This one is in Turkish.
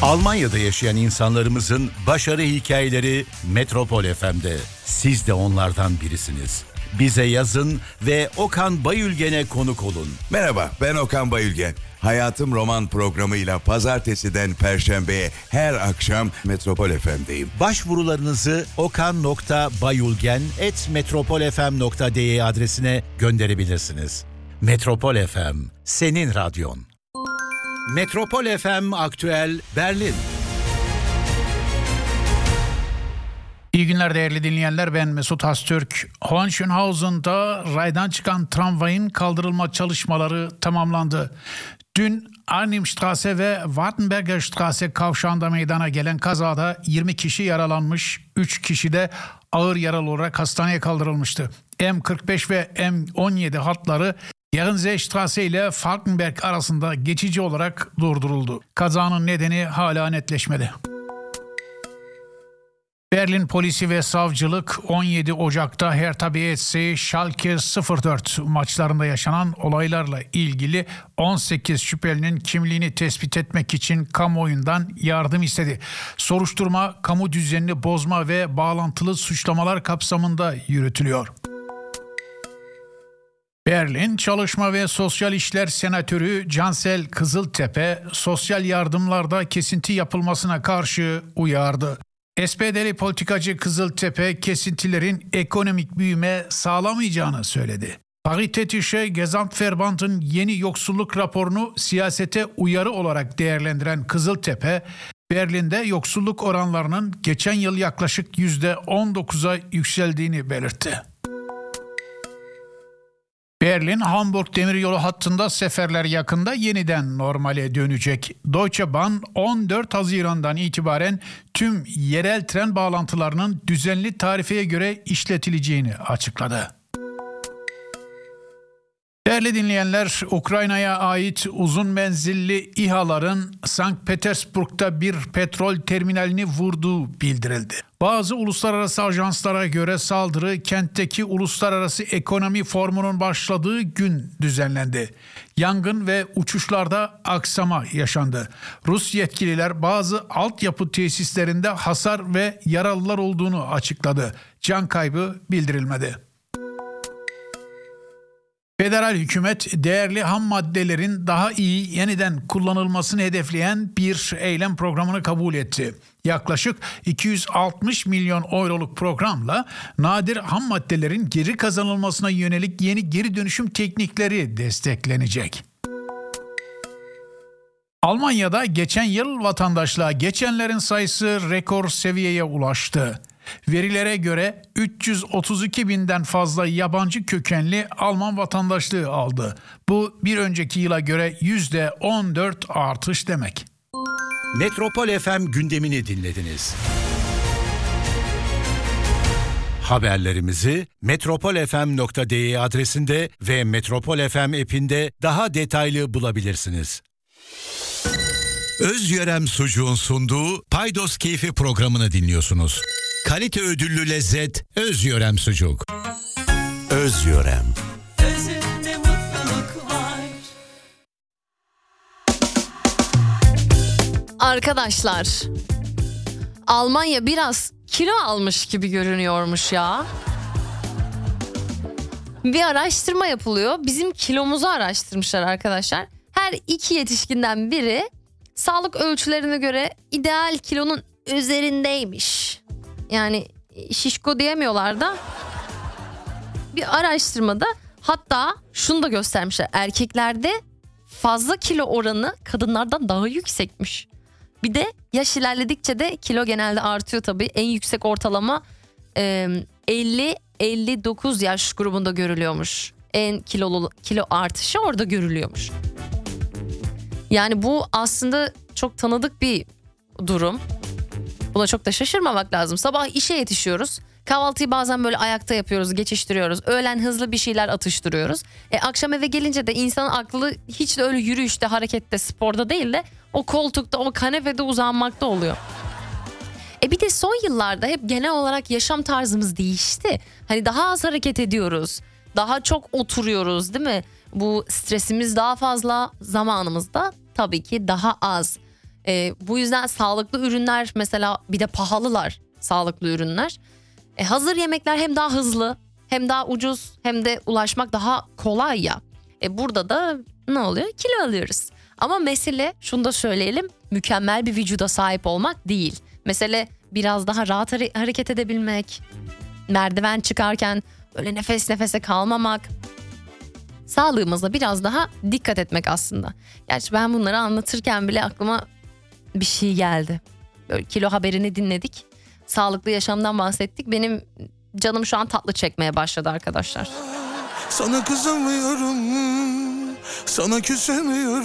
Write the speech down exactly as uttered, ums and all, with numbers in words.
Almanya'da yaşayan insanlarımızın başarı hikayeleri Metropol F M'de. Siz de onlardan birisiniz. Bize yazın ve Okan Bayülgen'e konuk olun. Merhaba, ben Okan Bayülgen. Hayatım Roman programıyla pazartesiden perşembeye her akşam Metropol F M'deyim. Başvurularınızı okan nokta bayülgen at metropol f m nokta d e adresine gönderebilirsiniz. Metropol F M, senin radyon. Metropol F M Aktüel Berlin. İyi günler değerli dinleyenler, ben Mesut Hastürk. Hohenschönhausen'da raydan çıkan tramvayın kaldırılma çalışmaları tamamlandı. Dün Arnhimstraße ve Wartenberger Straße kavşağında meydana gelen kazada yirmi kişi yaralanmış, üç kişi de ağır yaralı olarak hastaneye kaldırılmıştı. M kırk beş ve M on yedi hatları Ehrenseestraße ile Falkenberg arasında geçici olarak durduruldu. Kazanın nedeni hala netleşmedi. Berlin polisi ve savcılık on yedi Ocak'ta Hertha B S C Schalke sıfır dört maçlarında yaşanan olaylarla ilgili on sekiz şüphelinin kimliğini tespit etmek için kamuoyundan yardım istedi. Soruşturma kamu düzenini bozma ve bağlantılı suçlamalar kapsamında yürütülüyor. Berlin Çalışma ve Sosyal İşler Senatörü Cansel Kızıltepe, sosyal yardımlarda kesinti yapılmasına karşı uyardı. S P D'li politikacı Kızıltepe, kesintilerin ekonomik büyüme sağlamayacağını söyledi. Paritätische Gesamtverband'ın yeni yoksulluk raporunu siyasete uyarı olarak değerlendiren Kızıltepe, Berlin'de yoksulluk oranlarının geçen yıl yaklaşık yüzde on dokuza yükseldiğini belirtti. Berlin-Hamburg demiryolu hattında seferler yakında yeniden normale dönecek. Deutsche Bahn on dört Haziran'dan itibaren tüm yerel tren bağlantılarının düzenli tarifeye göre işletileceğini açıkladı. Değerli dinleyenler, Ukrayna'ya ait uzun menzilli İHA'ların Sankt Petersburg'da bir petrol terminalini vurduğu bildirildi. Bazı uluslararası ajanslara göre saldırı kentteki Uluslararası Ekonomi Forumu'nun başladığı gün düzenlendi. Yangın ve uçuşlarda aksama yaşandı. Rus yetkililer bazı altyapı tesislerinde hasar ve yaralılar olduğunu açıkladı. Can kaybı bildirilmedi. Federal hükümet değerli ham maddelerin daha iyi yeniden kullanılmasını hedefleyen bir eylem programını kabul etti. Yaklaşık iki yüz altmış milyon euroluk programla nadir ham maddelerin geri kazanılmasına yönelik yeni geri dönüşüm teknikleri desteklenecek. Almanya'da geçen yıl vatandaşlığa geçenlerin sayısı rekor seviyeye ulaştı. Verilere göre üç yüz otuz iki binden fazla yabancı kökenli Alman vatandaşlığı aldı. Bu bir önceki yıla göre yüzde on dört artış demek. Metropol F M gündemini dinlediniz. Haberlerimizi metropol f m nokta d e adresinde ve Metropol F M app'inde daha detaylı bulabilirsiniz. Özyörem Sucuğun sunduğu Paydos Keyfi programını dinliyorsunuz. Kalite ödüllü lezzet Özyörem Sucuk. Özyörem. Özünde mutluluk var. Arkadaşlar, Almanya biraz kilo almış gibi görünüyormuş ya. Bir araştırma yapılıyor. Bizim kilomuzu araştırmışlar arkadaşlar. Her iki yetişkinden biri sağlık ölçülerine göre ideal kilonun üzerindeymiş. Yani şişko diyemiyorlar da. Bir araştırmada hatta şunu da göstermişler. Erkeklerde fazla kilo oranı kadınlardan daha yüksekmiş. Bir de yaş ilerledikçe de kilo genelde artıyor tabii. En yüksek ortalama elli elli dokuz yaş grubunda görülüyormuş. En kilolu kilo artışı orada görülüyormuş. Yani bu aslında çok tanıdık bir durum. Buna çok da şaşırmamak lazım. Sabah işe yetişiyoruz. Kahvaltıyı bazen böyle ayakta yapıyoruz, geçiştiriyoruz. Öğlen hızlı bir şeyler atıştırıyoruz. E, akşam eve gelince de insanın aklı hiç de öyle yürüyüşte, harekette, sporda değil de o koltukta, o kanepede uzanmakta oluyor. E bir de son yıllarda hep genel olarak yaşam tarzımız değişti. Hani daha az hareket ediyoruz. Daha çok oturuyoruz, değil mi? Bu stresimiz daha fazla, zamanımız da tabii ki daha az. E, bu yüzden sağlıklı ürünler mesela bir de pahalılar sağlıklı ürünler. E, hazır yemekler hem daha hızlı hem daha ucuz hem de ulaşmak daha kolay ya. E, burada da ne oluyor? Kilo alıyoruz. Ama mesele şunu da söyleyelim, mükemmel bir vücuda sahip olmak değil. Mesele biraz daha rahat hare- hareket edebilmek, merdiven çıkarken böyle nefes nefese kalmamak, sağlığımıza biraz daha dikkat etmek aslında. Gerçi ben bunları anlatırken bile aklıma bir şey geldi. Böyle kilo haberini dinledik, sağlıklı yaşamdan bahsettik. Benim canım şu an tatlı çekmeye başladı arkadaşlar. Sana kızamıyorum, sana küsemiyorum.